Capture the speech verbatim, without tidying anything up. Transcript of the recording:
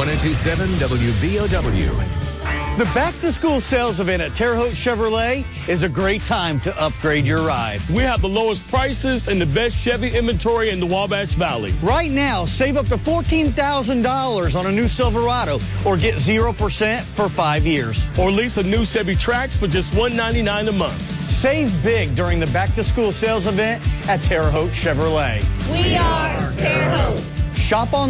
one oh two point seven W B O W. The back-to-school sales event at Terre Haute Chevrolet is a great time to upgrade your ride. We have the lowest prices and the best Chevy inventory in the Wabash Valley. Right now, save up to fourteen thousand dollars on a new Silverado or get zero percent for five years. Or lease a new Chevy Trax for just one hundred ninety-nine dollars a month. Save big during the back-to-school sales event at Terre Haute Chevrolet. We are Terre Haute. Shop on